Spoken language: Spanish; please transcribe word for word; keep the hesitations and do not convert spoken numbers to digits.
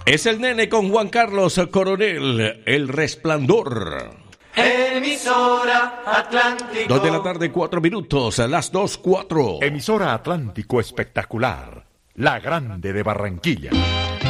Es el nene con Juan Carlos Coronel, El Resplandor. Emisora Atlántico. Dos de la tarde, cuatro minutos, a las dos, cuatro. Emisora Atlántico Espectacular, la grande de Barranquilla.